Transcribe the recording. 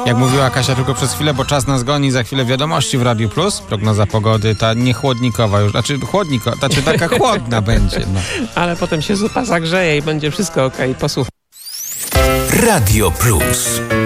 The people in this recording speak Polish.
Jak mówiła Kasia tylko przez chwilę, bo czas nas goni, za chwilę wiadomości w Radiu Plus. Prognoza pogody, ta nie chłodnikowa już, taka chłodna będzie. No. Ale potem się zupa zagrzeje i będzie wszystko okej. Posłuchaj. Radio Plus.